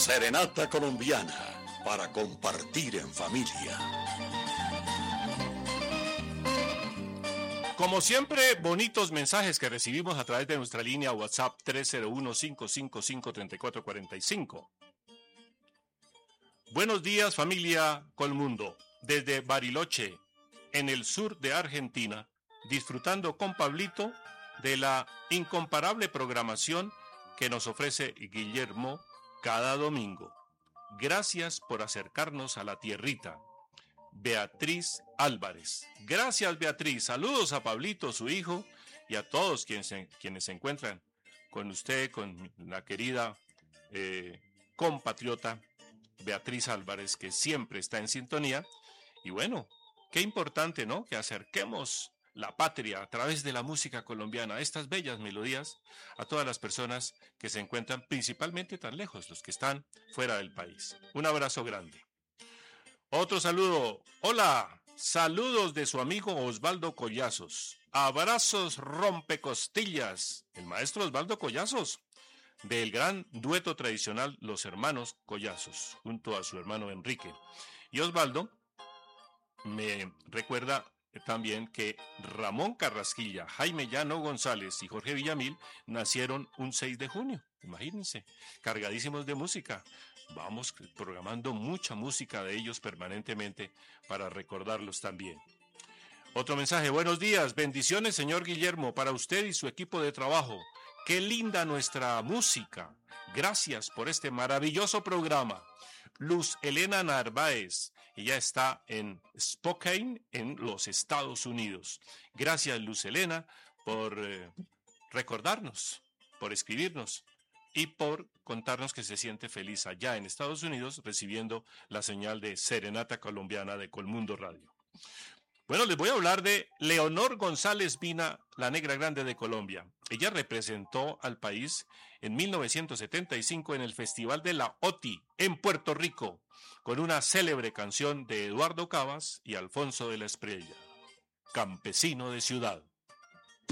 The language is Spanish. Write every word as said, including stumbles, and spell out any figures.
Serenata colombiana para compartir en familia. Como siempre, bonitos mensajes que recibimos a través de nuestra línea WhatsApp tres cero uno, cinco cinco cinco, tres cuatro cuatro cinco. Buenos días, familia Colmundo. Desde Bariloche, en el sur de Argentina, disfrutando con Pablito de la incomparable programación que nos ofrece Guillermo cada domingo. Gracias por acercarnos a la tierrita. Beatriz Álvarez. Gracias, Beatriz. Saludos a Pablito, su hijo, y a todos quienes se, quienes se encuentran con usted, con la querida eh, compatriota Beatriz Álvarez, que siempre está en sintonía. Y bueno, qué importante, ¿no?, que acerquemos la patria a través de la música colombiana, estas bellas melodías, a todas las personas que se encuentran principalmente tan lejos, los que están fuera del país. Un abrazo grande. Otro saludo. Hola, saludos de su amigo Osvaldo Collazos. Abrazos rompecostillas. El maestro Osvaldo Collazos, del gran dueto tradicional Los Hermanos Collazos, junto a su hermano Enrique. Y Osvaldo me recuerda también que Ramón Carrasquilla, Jaime Llano González y Jorge Villamil nacieron un seis de junio. Imagínense, cargadísimos de música. Vamos programando mucha música de ellos permanentemente para recordarlos también. Otro mensaje. Buenos días, bendiciones, señor Guillermo, para usted y su equipo de trabajo. Qué linda nuestra música. Gracias por este maravilloso programa. Luz Elena Narváez, ella está en Spokane, en los Estados Unidos. Gracias, Luz Elena, por eh, recordarnos, por escribirnos y por contarnos que se siente feliz allá en Estados Unidos recibiendo la señal de Serenata Colombiana de Colmundo Radio. Bueno, les voy a hablar de Leonor González Vina, la Negra Grande de Colombia. Ella representó al país en mil novecientos setenta y cinco en el Festival de la O T I en Puerto Rico, con una célebre canción de Eduardo Cabas y Alfonso de la Espriella, Campesino de Ciudad.